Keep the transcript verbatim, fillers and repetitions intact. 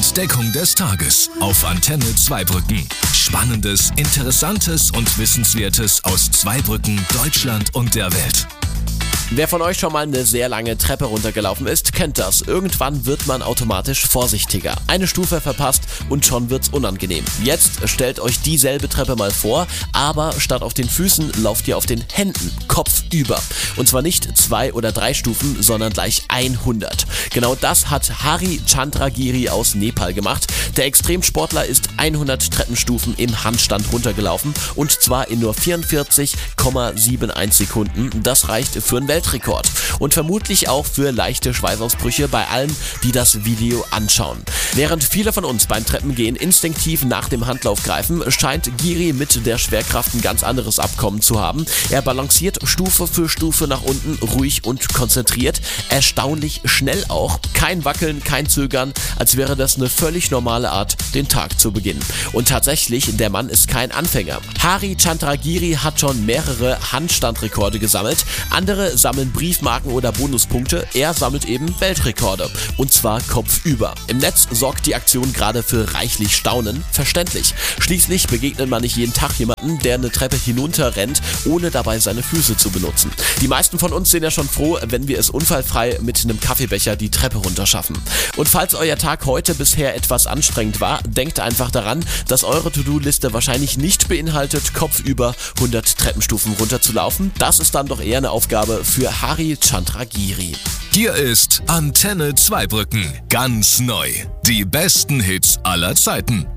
Entdeckung des Tages auf Antenne Zweibrücken. Spannendes, Interessantes und Wissenswertes aus Zweibrücken, Deutschland und der Welt. Wer von euch schon mal eine sehr lange Treppe runtergelaufen ist, kennt das. Irgendwann wird man automatisch vorsichtiger. Eine Stufe verpasst und schon wird's unangenehm. Jetzt stellt euch dieselbe Treppe mal vor, aber statt auf den Füßen lauft ihr auf den Händen, kopfüber. Und zwar nicht zwei oder drei Stufen, sondern gleich hundert. Genau das hat Hari Chandragiri aus Nepal gemacht. Der Extremsportler ist hundert Treppenstufen im Handstand runtergelaufen und zwar in nur vierundvierzig Komma einundsiebzig Sekunden. Das reicht für einen Weltrekord und vermutlich auch für leichte Schweißausbrüche bei allen, die das Video anschauen. Während viele von uns beim Treppengehen instinktiv nach dem Handlauf greifen, scheint Giri mit der Schwerkraft ein ganz anderes Abkommen zu haben. Er balanciert Stufe für Stufe nach unten, ruhig und konzentriert, erstaunlich schnell auch, kein Wackeln, kein Zögern, als wäre das eine völlig normale Art, den Tag zu beginnen. Und tatsächlich, der Mann ist kein Anfänger. Hari Chandragiri hat schon mehrere Handstandrekorde gesammelt, andere sammeln Briefmarken oder Bonuspunkte, er sammelt eben Weltrekorde und zwar kopfüber. Im Netz sorgt die Aktion gerade für reichlich Staunen, verständlich. Schließlich begegnet man nicht jeden Tag jemanden, der eine Treppe hinunter rennt, ohne dabei seine Füße zu benutzen. Die meisten von uns sind ja schon froh, wenn wir es unfallfrei mit einem Kaffeebecher die Treppe runterschaffen. Und falls euer Tag heute bisher etwas anstrengend war, denkt einfach daran, dass eure To-Do-Liste wahrscheinlich nicht beinhaltet, kopfüber hundert Treppenstufen runterzulaufen. Das ist dann doch eher eine Aufgabe für Hari Chandragiri. Hier ist Antenne Zweibrücken. Ganz neu. Die besten Hits aller Zeiten.